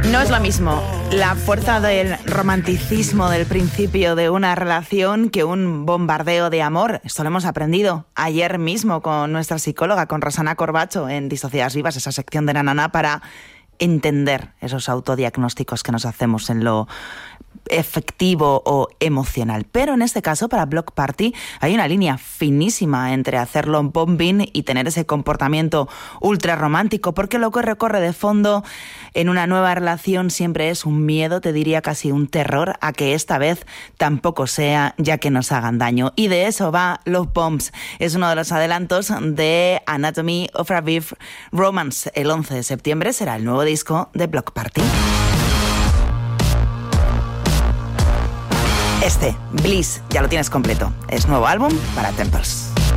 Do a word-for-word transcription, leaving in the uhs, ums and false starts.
No es lo mismo la fuerza del romanticismo del principio de una relación que un bombardeo de amor. Esto lo hemos aprendido ayer mismo con nuestra psicóloga, con Rosana Corbacho, en Disociadas Vivas, esa sección de Nanana, para entender esos autodiagnósticos que nos hacemos en lo efectivo o emocional. Pero en este caso, para Block Party, hay una línea finísima entre hacerlo bombing y tener ese comportamiento ultra romántico, porque lo que recorre de fondo en una nueva relación siempre es un miedo, te diría casi un terror, a que esta vez tampoco sea, ya que nos hagan daño. Y de eso va Love Bombs. Es uno de los adelantos de Anatomy of a Brief Romance. El once de septiembre será el nuevo disco de Block Party. Este, Bliss, ya lo tienes completo. Es nuevo álbum para Temples.